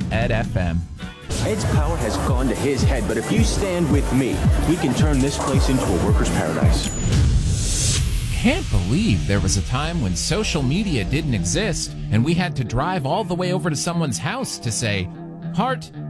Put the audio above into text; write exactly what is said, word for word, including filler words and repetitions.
Ed F M. Ed's power has gone to his head, but if you stand with me, we can turn this place into a worker's paradise. Can't believe there was a time when social media didn't exist and we had to drive all the way over to someone's house to say, "Heart,